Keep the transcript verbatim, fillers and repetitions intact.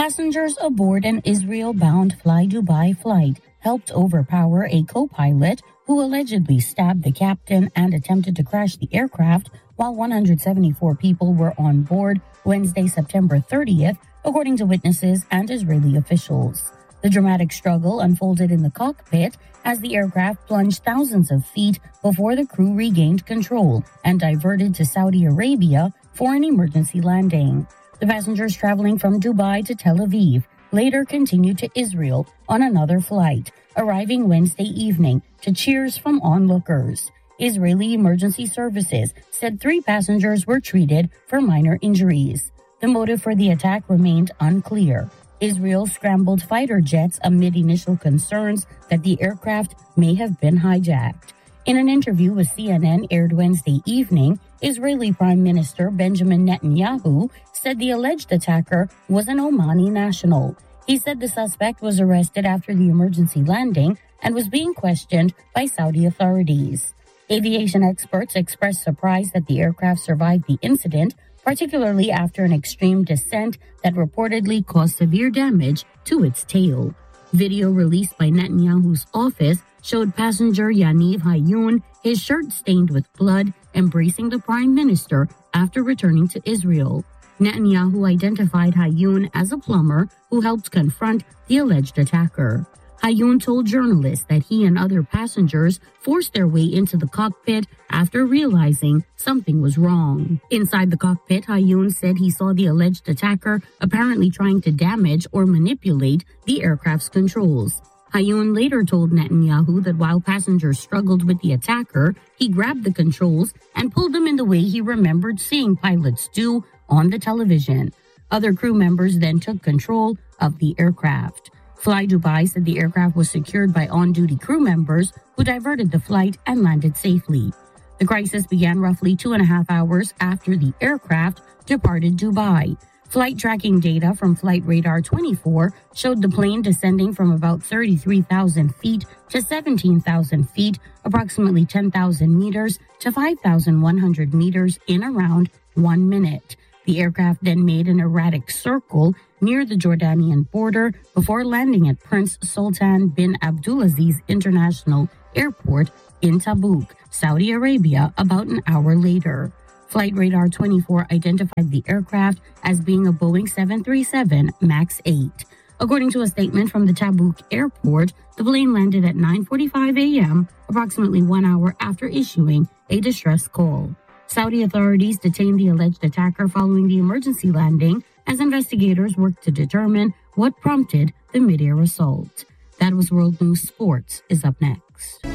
Passengers aboard an Israel-bound Fly Dubai flight helped overpower a co-pilot who allegedly stabbed the captain and attempted to crash the aircraft while one hundred seventy-four people were on board Wednesday, September thirtieth, according to witnesses and Israeli officials. The dramatic struggle unfolded in the cockpit as the aircraft plunged thousands of feet before the crew regained control and diverted to Saudi Arabia for an emergency landing. The passengers traveling from Dubai to Tel Aviv later continued to Israel on another flight, arriving Wednesday evening to cheers from onlookers. Israeli emergency services said three passengers were treated for minor injuries. The motive for the attack remained unclear. Israel scrambled fighter jets amid initial concerns that the aircraft may have been hijacked. In an interview with C N N aired Wednesday evening, Israeli Prime Minister Benjamin Netanyahu said the alleged attacker was an Omani national. He said the suspect was arrested after the emergency landing and was being questioned by Saudi authorities. Aviation experts expressed surprise that the aircraft survived the incident, particularly after an extreme descent that reportedly caused severe damage to its tail. Video released by Netanyahu's office showed passenger Yaniv Hayun, his shirt stained with blood, embracing the prime minister after returning to Israel. Netanyahu identified Hayun as a plumber who helped confront the alleged attacker. Hayun told journalists that he and other passengers forced their way into the cockpit after realizing something was wrong. Inside the cockpit, Hayun said he saw the alleged attacker apparently trying to damage or manipulate the aircraft's controls. Hayun later told Netanyahu that while passengers struggled with the attacker, he grabbed the controls and pulled them in the way he remembered seeing pilots do on the television. Other crew members then took control of the aircraft. Fly Dubai said the aircraft was secured by on-duty crew members who diverted the flight and landed safely. The crisis began roughly two and a half hours after the aircraft departed Dubai. Flight tracking data from Flight Radar twenty-four showed the plane descending from about thirty-three thousand feet to seventeen thousand feet, approximately ten thousand meters to five thousand one hundred meters in around one minute. The aircraft then made an erratic circle near the Jordanian border before landing at Prince Sultan bin Abdulaziz International Airport in Tabuk, Saudi Arabia, about an hour later. Flight Radar twenty-four identified the aircraft as being a Boeing seven thirty-seven MAX eight. According to a statement from the Tabuk airport, the plane landed at nine forty-five a.m., approximately one hour after issuing a distress call. Saudi authorities detained the alleged attacker following the emergency landing as investigators worked to determine what prompted the mid-air assault. That was World News. Sports is up next.